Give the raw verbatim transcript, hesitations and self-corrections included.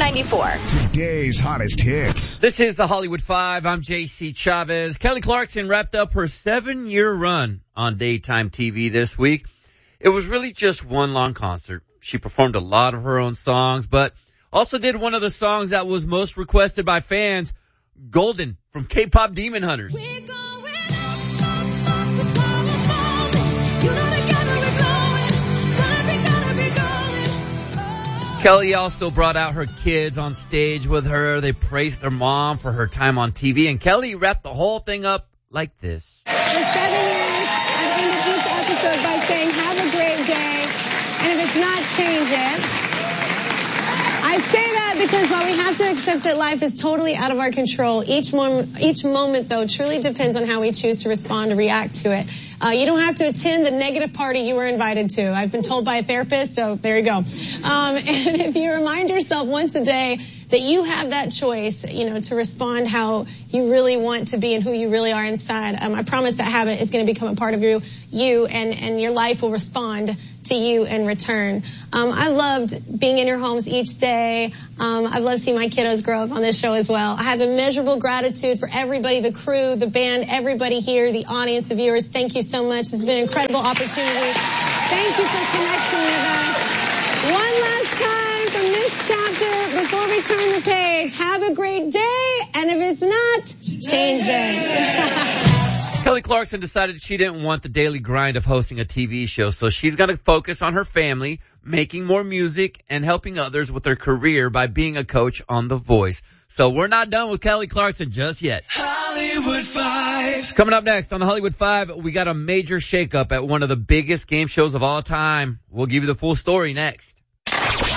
ninety-four. Today's hottest hits. This is the Hollywood Five. I'm J C Chavez. Kelly Clarkson wrapped up her seven-year run on daytime T V this week. It was really just one long concert. She performed a lot of her own songs, but also did one of the songs that was most requested by fans, Golden from K-pop Demon Hunters. Kelly also brought out her kids on stage with her. They praised their mom for her time on T V, and Kelly wrapped the whole thing up like this. For seven years, I've ended each episode by saying, have a great day, and if it's not, change it. I say that because while we have to accept that life is totally out of our control, each moment, each moment, though, truly depends on how we choose to respond or react to it. Uh, you don't have to attend the negative party you were invited to. I've been told by a therapist, so there you go. Um, and if you remind yourself once a day that you have that choice, you know, to respond how you really want to be and who you really are inside, um, I promise that habit is going to become a part of you, you and, and your life will respond to you in return. Um, I loved being in your homes each day. Um, I've loved seeing my kiddos grow up on this show as well. I have immeasurable gratitude for everybody, the crew, the band, everybody here, the audience, the viewers. Thank you so much. It's been an incredible opportunity. Thank you for connecting with us. One last time from this chapter before we turn the page. Have a great day, and if it's not, change it. Kelly Clarkson decided she didn't want the daily grind of hosting a T V show, so she's going to focus on her family, making more music, and helping others with their career by being a coach on The Voice. So we're not done with Kelly Clarkson just yet. Hollywood Five. Coming up next on the Hollywood Five, we got a major shakeup at one of the biggest game shows of all time. We'll give you the full story next.